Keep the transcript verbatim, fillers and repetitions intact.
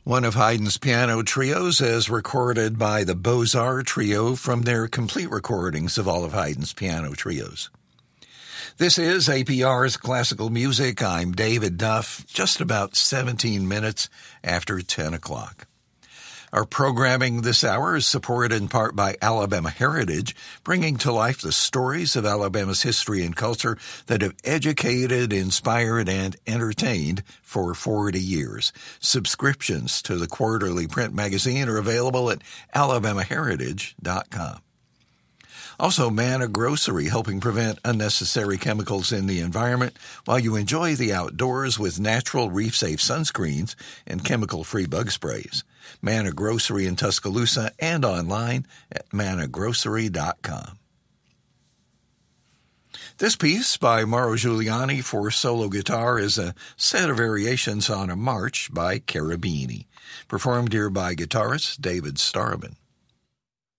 one of Haydn's piano trios as recorded by the Beaux-Arts Trio from their complete recordings of all of Haydn's piano trios. This is A P R's Classical Music. I'm David Duff, just about seventeen minutes after ten o'clock. Our programming this hour is supported in part by Alabama Heritage, bringing to life the stories of Alabama's history and culture that have educated, inspired, and entertained for forty years. Subscriptions to the quarterly print magazine are available at alabama heritage dot com. Also, Manna Grocery, helping prevent unnecessary chemicals in the environment while you enjoy the outdoors with natural reef-safe sunscreens and chemical-free bug sprays. Manna Grocery in Tuscaloosa and online at manna grocery dot com. This piece by Mauro Giuliani for solo guitar is a set of variations on a march by Cherubini, performed here by guitarist David Starobin.